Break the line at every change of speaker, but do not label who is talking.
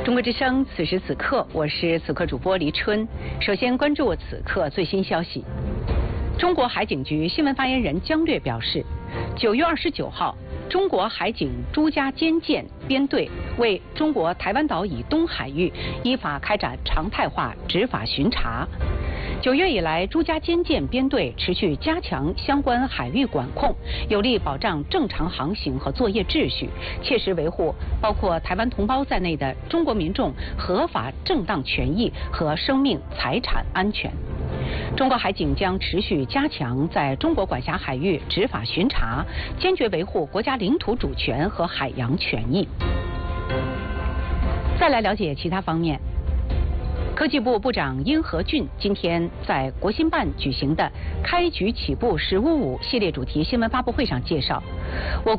中国之声，此时此刻，我是此刻主播黎春。首先关注此刻最新消息。中国海警局新闻发言人姜略表示，9月29号，中国海警朱家尖舰编队为中国台湾岛以东海域依法开展常态化执法巡查。9月以来，朱家尖舰编队持续加强相关海域管控，有力保障正常航行和作业秩序，切实维护包括台湾同胞在内的中国民众合法正当权益和生命财产安全。中国海警将持续加强在中国管辖海域执法巡查，坚决维护国家领土主权和海洋权益。再来了解其他方面。科技部部长殷和俊今天在国新办举行的开局起步“15+5”系列主题新闻发布会上介绍，